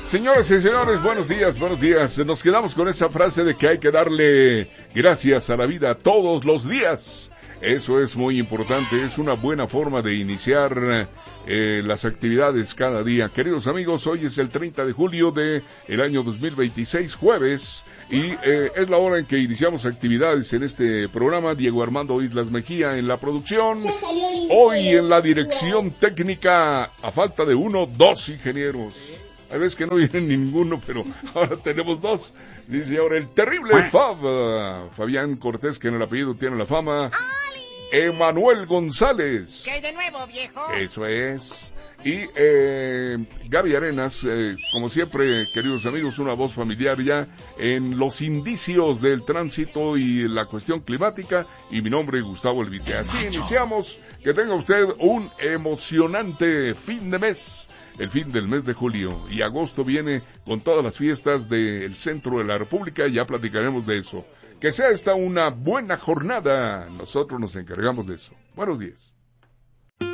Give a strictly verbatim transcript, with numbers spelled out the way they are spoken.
Señoras y señores, buenos días, buenos días. Nos quedamos con esa frase de que hay que darle gracias a la vida todos los días. Eso es muy importante, es una buena forma de iniciar eh, las actividades cada día. Queridos amigos, hoy es el treinta de julio de el año dos mil veintiséis, jueves, y eh, es la hora en que iniciamos actividades en este programa. Diego Armando Islas Mejía en la producción, hoy en la dirección técnica, a falta de uno, dos ingenieros. Hay veces que no vienen ninguno, pero ahora tenemos dos. Dice ahora el terrible Fab, uh, Fabián Cortés, que en el apellido tiene la fama. Emanuel González. ¿Qué hay de nuevo, viejo? Eso es. Y eh, Gaby Arenas, eh, como siempre, queridos amigos, una voz familiar ya en los indicios del tránsito y la cuestión climática. Y mi nombre es Gustavo Elvite. Así iniciamos. Que tenga usted un emocionante fin de mes. El fin del mes de julio, y agosto viene con todas las fiestas del centro de la República. Ya platicaremos de eso. Que sea esta una buena jornada. Nosotros nos encargamos de eso. Buenos días.